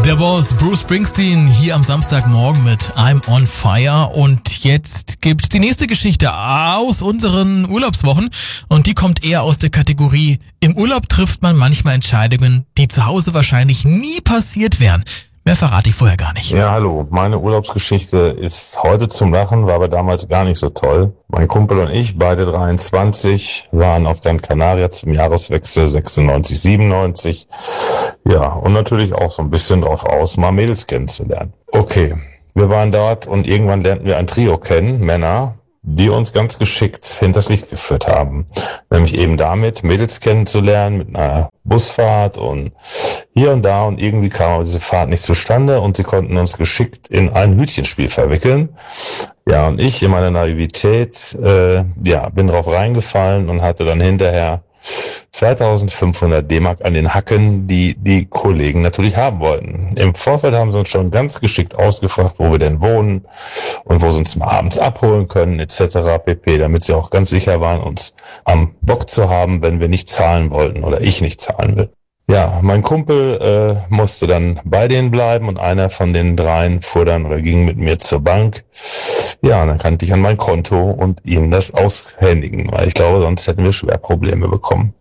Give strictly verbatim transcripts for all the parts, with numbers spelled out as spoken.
Der Boss Bruce Springsteen hier am Samstagmorgen mit I'm on Fire. Und jetzt gibt's die nächste Geschichte aus unseren Urlaubswochen. Und die kommt eher aus der Kategorie: Im Urlaub trifft man manchmal Entscheidungen, die zu Hause wahrscheinlich nie passiert wären. Mehr verrate ich vorher gar nicht. Ja, hallo. Meine Urlaubsgeschichte ist heute zum Lachen, war aber damals gar nicht so toll. Mein Kumpel und ich, beide dreiundzwanzig, waren auf Gran Canaria zum Jahreswechsel sechsundneunzig, siebenundneunzig. Ja, und natürlich auch so ein bisschen drauf aus, mal Mädels kennenzulernen. Okay, wir waren dort und irgendwann lernten wir ein Trio kennen, Männer, die uns ganz geschickt hinters Licht geführt haben. Nämlich eben damit, Mädels kennenzulernen mit einer Busfahrt und hier und da, und irgendwie kam aber diese Fahrt nicht zustande und sie konnten uns geschickt in ein Hütchenspiel verwickeln. Ja, und ich in meiner Naivität, äh, ja, bin drauf reingefallen und hatte dann hinterher zweitausendfünfhundert D-Mark an den Hacken, die die Kollegen natürlich haben wollten. Im Vorfeld haben sie uns schon ganz geschickt ausgefragt, wo wir denn wohnen und wo sie uns mal abends abholen können, et cetera pp., damit sie auch ganz sicher waren, uns am Bock zu haben, wenn wir nicht zahlen wollten oder ich nicht zahlen will. Ja, mein Kumpel äh, musste dann bei denen bleiben und einer von den dreien fuhr dann oder ging mit mir zur Bank. Ja, und dann kannte ich an mein Konto und ihnen das aushändigen, weil ich glaube, sonst hätten wir schwer Probleme bekommen.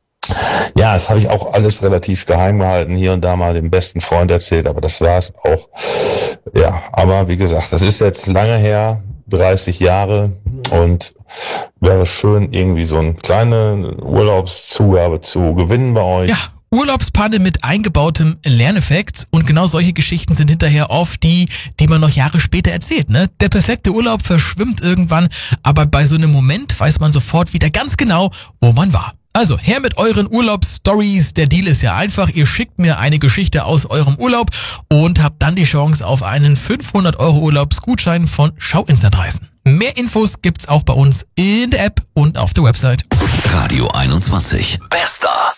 Ja, das habe ich auch alles relativ geheim gehalten, hier und da mal dem besten Freund erzählt, aber das war es auch. Ja, aber wie gesagt, das ist jetzt lange her, dreißig Jahre, und wäre schön, irgendwie so eine kleine Urlaubszugabe zu gewinnen bei euch. Ja. Urlaubspanne mit eingebautem Lerneffekt, und genau solche Geschichten sind hinterher oft die, die man noch Jahre später erzählt, ne? Der perfekte Urlaub verschwimmt irgendwann, aber bei so einem Moment weiß man sofort wieder ganz genau, wo man war. Also her mit euren Urlaubsstories. Der Deal ist ja einfach: Ihr schickt mir eine Geschichte aus eurem Urlaub und habt dann die Chance auf einen fünfhundert Euro Urlaubsgutschein von Schau Instant Reisen. Mehr Infos gibt's auch bei uns in der App und auf der Website. Radio einundzwanzig. Bester